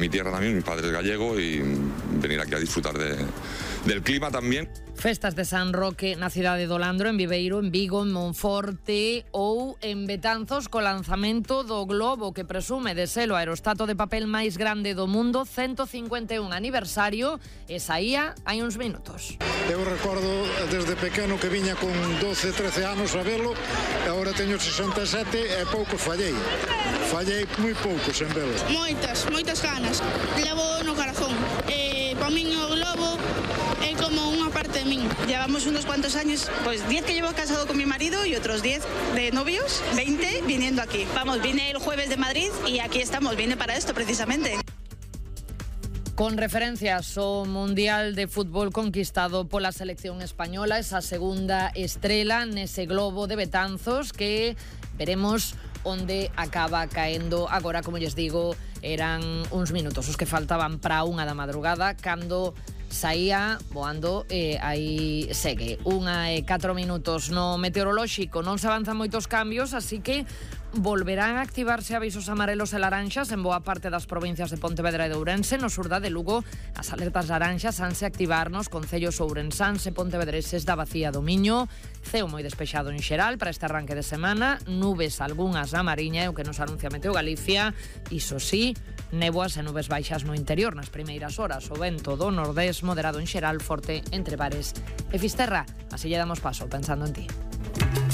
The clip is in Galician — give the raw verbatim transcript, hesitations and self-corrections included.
mi tierra también, mi padre es gallego, y venir aquí a disfrutar de, del clima también. Festas de San Roque na cidade do Landro, en Viveiro, en Vigo, en Monforte ou en Betanzos, co lanzamento do globo que presume de ser o aerostato de papel máis grande do mundo, ciento cincuenta e un aniversario, e saía hai uns minutos. Eu recordo desde pequeno que viña con doce, trece anos a velo, e agora teño sesenta e sete e pouco fallei. Fallei moi pouco sen velo. Moitas, moitas ganas. Levo no corazón. Eh, para min o globo é como unha parte de min. Llevamos unos cuantos años, pues diez que llevo casado con mi marido y otros diez de novios, veinte viniendo aquí. Vamos, vine el jueves de Madrid y aquí estamos, vine para esto precisamente. Con referencias ao Mundial de Fútbol conquistado pola selección española, esa segunda estrela nese globo de Betanzos que veremos onde acaba caendo agora, como lles digo, eran uns minutos os que faltaban para unha da madrugada cando saía voando, e aí segue unha e catro minutos no meteorolóxico. Non se avanzan moitos cambios, así que volverán a activarse avisos amarelos e laranxas en boa parte das provincias de Pontevedra e de Ourense. No sur da de Lugo, as alertas laranxas hanse activar nos concellos ourensáns e pontevedreses da Bacía do Miño. Ceo moi despexado en xeral para este arranque de semana, nubes algunhas na Mariña, o que nos anuncia Meteo Galicia. Iso sí, néboas e nubes baixas no interior nas primeiras horas. O vento do nordés moderado en xeral, forte entre Bares e Fisterra. Así lle damos paso pensando en ti.